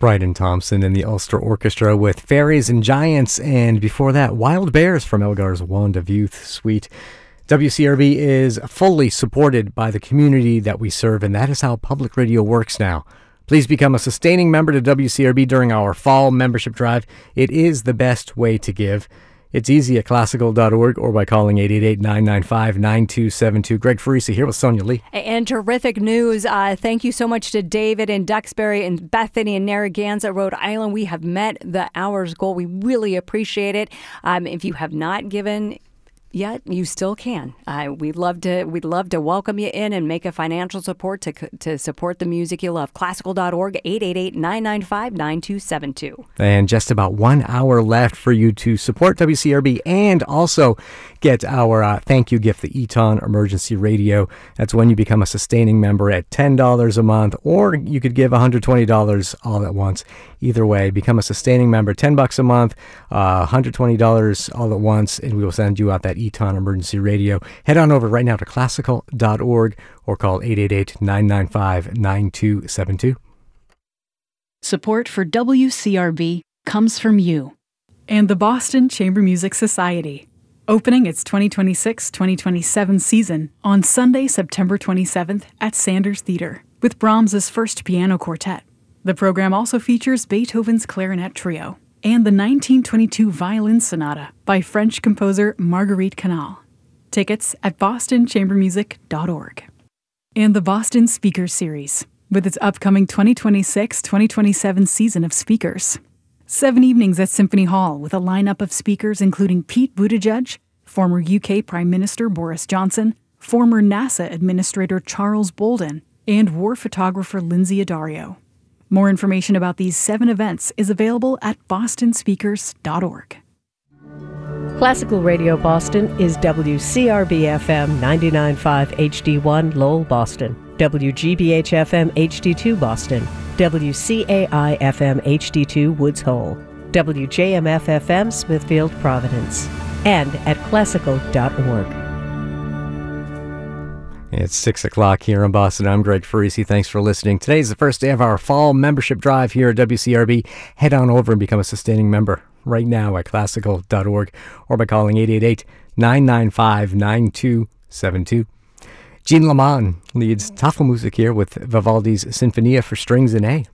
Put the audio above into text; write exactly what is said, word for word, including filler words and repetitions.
Bryden Thompson and the Ulster Orchestra with Fairies and Giants, and before that, Wild Bears from Elgar's Wand of Youth Suite. W C R B is fully supported by the community that we serve, and that is how public radio works now. Please become a sustaining member to W C R B during our fall membership drive. It is the best way to give. It's easy at classical dot org or by calling eight eight eight, nine nine five, nine two seven two. Greg Farisi here with Sonia Lee. And terrific news. Uh, thank you so much to David in Duxbury and Bethany in Narragansett, Rhode Island. We have met the hours goal. We really appreciate it. Um, if you have not given yet, you still can. Uh, we'd love to we'd love to welcome you in and make a financial support to to support the music you love. classical dot org, eight eight eight, nine nine five, nine two seven two. And just about one hour left for you to support W C R B and also get our uh, thank you gift, the Eton Emergency Radio. That's when you become a sustaining member at ten dollars a month, or you could give one hundred twenty dollars all at once. Either way, become a sustaining member, ten bucks a month, uh, one hundred twenty dollars all at once, and we will send you out that Eton Emergency Radio. Head on over right now to classical dot org or call eight eight eight, nine nine five, nine two seven two. Support for W C R B comes from you and the Boston Chamber Music Society, opening its twenty twenty-six twenty twenty-seven season on Sunday, September twenty-seventh at Sanders Theatre with Brahms's First Piano Quartet. The program also features Beethoven's Clarinet Trio and the nineteen twenty-two Violin Sonata by French composer Marguerite Canal. Tickets at boston chamber music dot org. And the Boston Speakers Series, with its upcoming twenty twenty-six twenty twenty-seven season of speakers. Seven evenings at Symphony Hall with a lineup of speakers including Pete Buttigieg, former U K Prime Minister Boris Johnson, former NASA Administrator Charles Bolden, and war photographer Lindsay Addario. More information about these seven events is available at boston speakers dot org. Classical Radio Boston is W C R B F M ninety-nine point five H D one Lowell, Boston, W G B H F M H D two Boston, W C A I F M H D two Woods Hole, W J M F F M Smithfield, Providence, and at classical dot org. It's six o'clock here in Boston. I'm Greg Farisi. Thanks for listening. Today's the first day of our fall membership drive here at W C R B. Head on over and become a sustaining member right now at classical dot org or by calling eight eight eight, nine nine five, nine two seven two. Jean Lamont leads Tafelmusik here with Vivaldi's Sinfonia for Strings in A.